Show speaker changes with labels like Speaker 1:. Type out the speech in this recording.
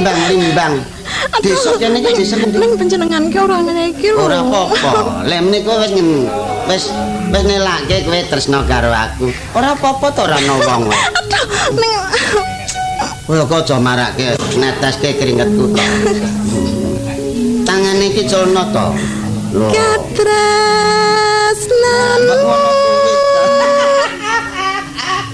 Speaker 1: limbang. Desa kene iki desa endi?
Speaker 2: Ning panjenengan ki ora ngene iki lho.
Speaker 1: Ora apa-apa. Lek menika wis nelake kowe tresna karo aku. Ora apa-apa to ora ana wong.
Speaker 2: Aduh, ning
Speaker 1: Kowe kok aja marake neteske keringetku to. Tangane iki culna to. Lho.
Speaker 2: katresnan.